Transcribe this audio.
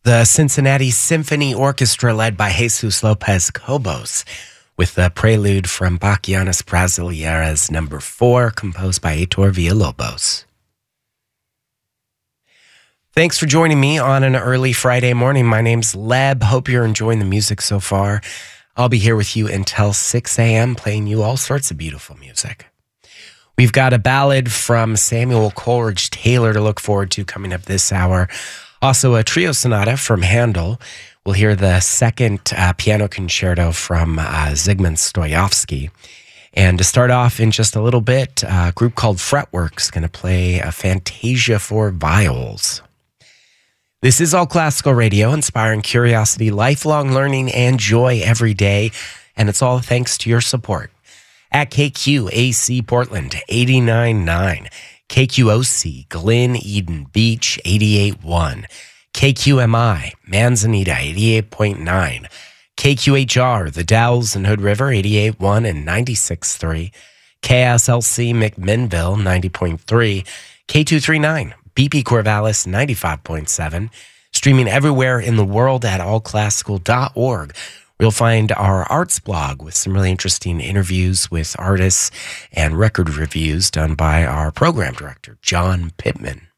The Cincinnati Symphony Orchestra, led by Jesus Lopez Cobos, with the prelude from Bachianas Brasileiras No. 4, composed by Heitor Villalobos. Thanks for joining me on an early Friday morning. My name's Leb. Hope you're enjoying the music so far. I'll be here with you until 6 a.m. playing you all sorts of beautiful music. We've got a ballad from Samuel Coleridge Taylor to look forward to coming up this hour. Also, a trio sonata from Handel. We'll hear the second piano concerto from Zygmunt Stoyovsky. And to start off in just a little bit, a group called Fretworks going to play a Fantasia for viols. This is All Classical Radio, inspiring curiosity, lifelong learning, and joy every day. And it's all thanks to your support. At KQAC Portland, 89.9. KQOC, Glen Eden Beach, 88.1. KQMI, Manzanita, 88.9. KQHR, The Dalles and Hood River, 88.1 and 96.3. KSLC, McMinnville, 90.3. K239, BP Corvallis, 95.7. Streaming everywhere in the world at allclassical.org. You'll find our arts blog with some really interesting interviews with artists and record reviews done by our program director, John Pittman.